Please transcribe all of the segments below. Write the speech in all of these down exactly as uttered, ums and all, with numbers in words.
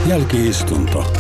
Jälki-istunto.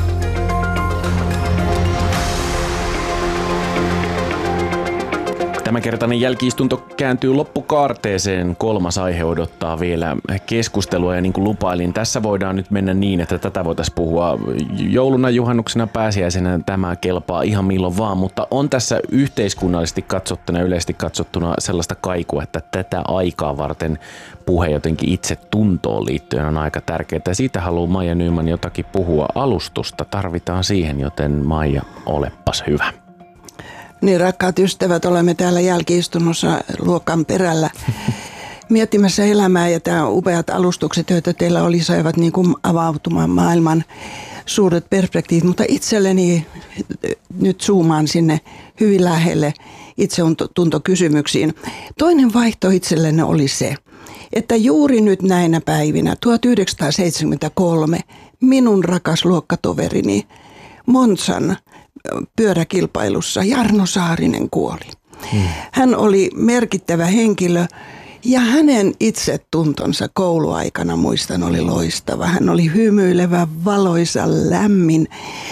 Tämänkertainen jälki-istunto kääntyy loppukaarteeseen. Kolmas aihe odottaa vielä keskustelua ja niin kuin lupailin, tässä voidaan nyt mennä niin, että tätä voitaisiin puhua jouluna, juhannuksena, pääsiäisenä. Tämä kelpaa ihan milloin vaan, mutta on tässä yhteiskunnallisesti katsottuna, yleisesti katsottuna sellaista kaikua, että tätä aikaa varten puhe jotenkin itse tuntoon liittyen on aika tärkeää. Ja siitä haluaa Maija Nyman jotakin puhua. Alustusta tarvitaan siihen, joten Maija, olepas hyvä. Niin, rakkaat ystävät, olemme täällä jälki-istunnossa luokan perällä miettimässä elämää, ja tämä upeat alustukset, joita teillä oli, saivat niin kuin avautumaan maailman suuret perspektiivit, mutta itselleni nyt zoomaan sinne hyvin lähelle itsetuntokysymyksiin. Toinen vaihto itselleni oli se, että juuri nyt näinä päivinä tuhatyhdeksänsataaseitsemänkymmentäkolme minun rakas luokkatoverini Monzan pyöräkilpailussa Jarno Saarinen kuoli. Hmm. Hän oli merkittävä henkilö ja hänen itsetuntonsa kouluaikana, muistan, oli loistava. Hän oli hymyilevä, valoisa, lämmin,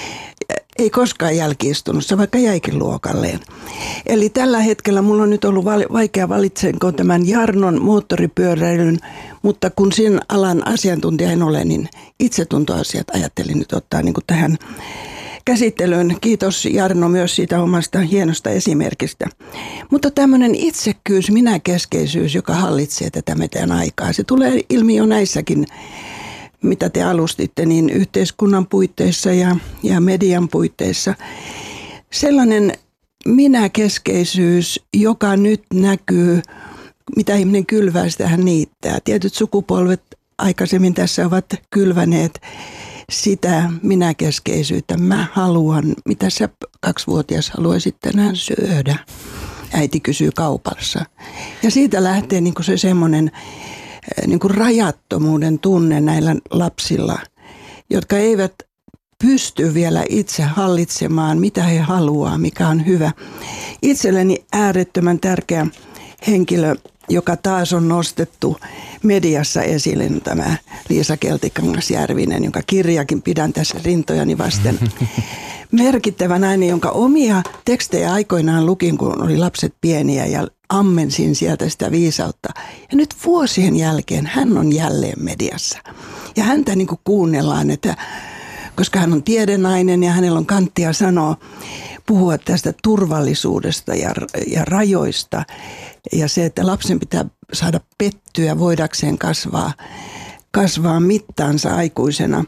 ei koskaan jälki-istunnossa, vaikka jäikin luokalleen. Eli tällä hetkellä mulla on nyt ollut vaikea valitsenko tämän Jarnon moottoripyöräilyn, mutta kun sen alan asiantuntija en ole, niin itsetuntoasiat ajattelin nyt ottaa niin kuin tähän käsittelyyn. Kiitos Jarno myös siitä omasta hienosta esimerkistä. Mutta tämmöinen itsekkyys, minäkeskeisyys, joka hallitsee tätä meidän aikaa, se tulee ilmi jo näissäkin, mitä te alustitte, niin yhteiskunnan puitteissa ja, ja median puitteissa. Sellainen minäkeskeisyys, joka nyt näkyy, mitä ihminen kylvää, sitä hän niittää. Tietyt sukupolvet aikaisemmin tässä ovat kylväneet sitä minäkeskeisyyttä. Mä haluan, mitä sä kaksivuotias haluaisit tänään syödä? Äiti kysyy kaupassa. Ja siitä lähtee niin kuin se semmoinen niin kuin rajattomuuden tunne näillä lapsilla, jotka eivät pysty vielä itse hallitsemaan, mitä he haluaa, mikä on hyvä. Itselleni äärettömän tärkeä henkilö, joka taas on nostettu mediassa esille, tämä Liisa Keltikangas-Järvinen, jonka kirjakin pidän tässä rintojani vasten. Merkittävä nainen, jonka omia tekstejä aikoinaan lukin, kun oli lapset pieniä, ja ammensin sieltä sitä viisautta. Ja nyt vuosien jälkeen hän on jälleen mediassa. Ja häntä niin kuin kuunnellaan, että, koska hän on tiedenainen ja hänellä on kanttia sanoa, puhua tästä turvallisuudesta ja, ja rajoista. Ja se, että lapsen pitää saada pettyä voidakseen kasvaa, kasvaa mittaansa aikuisena.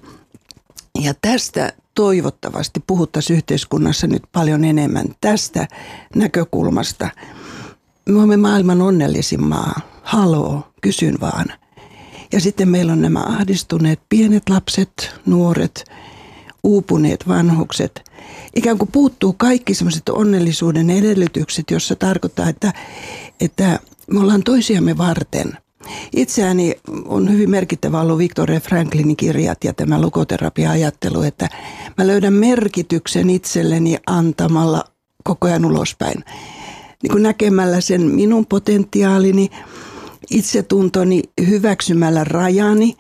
Ja tästä toivottavasti puhuttaisiin yhteiskunnassa nyt paljon enemmän tästä näkökulmasta. Me olemme maailman onnellisin maa. Haloo, kysyn vaan. Ja sitten meillä on nämä ahdistuneet pienet lapset, nuoret, uupuneet vanhukset. Ikään kuin puuttuu kaikki sellaiset onnellisuuden edellytykset, jossa tarkoittaa, että, että me ollaan toisiamme varten. Itseäni on hyvin merkittävä ollut Viktor Franklinin kirjat ja tämä logoterapia-ajattelu, että mä löydän merkityksen itselleni antamalla koko ajan ulospäin. Niin kuin näkemällä sen minun potentiaalini, itsetuntoni, hyväksymällä rajani,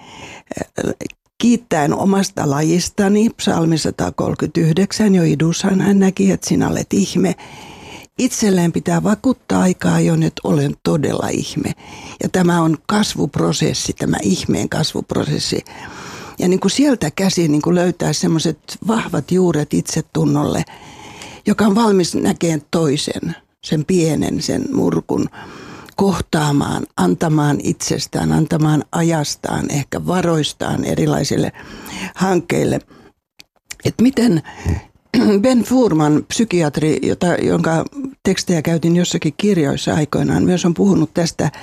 kiittäen omasta lajistani, psalmi sata kolmekymmentäyhdeksän, jo idushan hän näki, että sinä olet ihme. Itselleen pitää vakuuttaa aikaa jo, että olen todella ihme. Ja tämä on kasvuprosessi, tämä ihmeen kasvuprosessi. Ja niin kuin sieltä käsin niin kuin löytää semmoiset vahvat juuret itsetunnolle, joka on valmis näkemään toisen, sen pienen, sen murkun, kohtaamaan, antamaan itsestään, antamaan ajastaan, ehkä varoistaan erilaisille hankkeille. Että miten Ben Fuhrman, psykiatri, jota, jonka tekstejä käytin jossakin kirjoissa aikoinaan, myös on puhunut tästä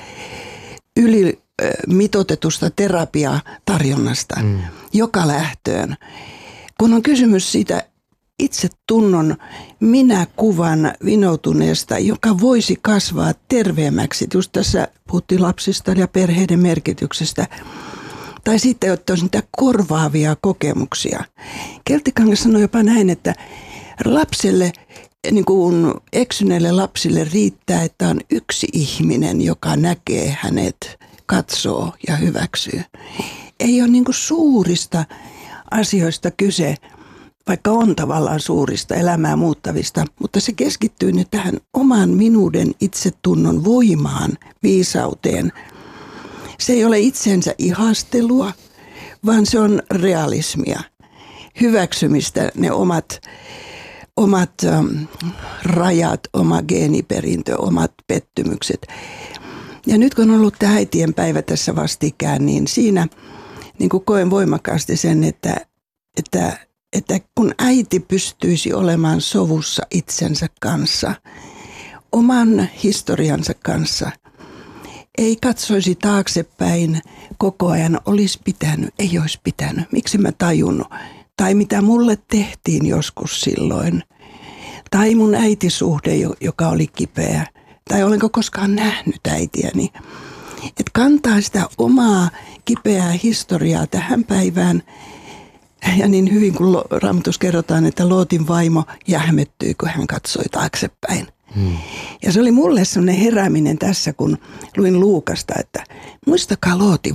ylimitoitetusta terapiatarjonnasta mm. joka lähtöön. Kun on kysymys siitä itsetunnon minäkuvan vinoutuneesta, joka voisi kasvaa terveemmäksi. Just tässä puhuttiin lapsista ja perheiden merkityksestä. Tai sitten, että olisi niitä korvaavia kokemuksia. Keltikangas sanoi jopa näin, että lapselle, niin kuin eksyneelle lapsille riittää, että on yksi ihminen, joka näkee hänet, katsoo ja hyväksyy. Ei ole niin kuin suurista asioista kyse, vaikka on tavallaan suurista elämää muuttavista, mutta se keskittyy nyt tähän oman minuuden itsetunnon voimaan, viisauteen. Se ei ole itsensä ihastelua, vaan se on realismia, hyväksymistä, ne omat, omat ähm, rajat, oma geeniperintö, omat pettymykset. Ja nyt kun on ollut tämä äitien päivä tässä vastikään, niin siinä niin kuin koen voimakkaasti sen, että, että, että kun äiti pystyisi olemaan sovussa itsensä kanssa, oman historiansa kanssa, ei katsoisi taaksepäin koko ajan, olisi pitänyt, ei olisi pitänyt, miksi mä tajunnut, tai mitä mulle tehtiin joskus silloin, tai mun äitisuhde, joka oli kipeä, tai olenko koskaan nähnyt äitiäni. Että kantaa sitä omaa kipeää historiaa tähän päivään, ja niin hyvin kuin Raamatussa kerrotaan, että Lootin vaimo jähmettyi, kun hän katsoi taaksepäin. Hmm. Ja se oli mulle sellainen herääminen tässä, kun luin Luukasta, että muistakaa Lootin